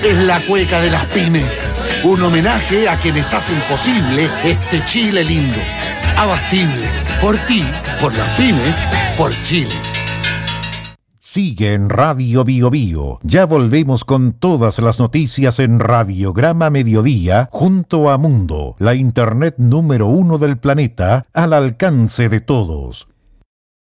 es la cueca de las pymes. Un homenaje a quienes hacen posible este Chile lindo. Abastible. Por ti, por las pymes, por Chile. Sigue en Radio Bio Bio. Ya volvemos con todas las noticias en Radiograma Mediodía junto a Mundo, la internet número 1 del planeta, al alcance de todos.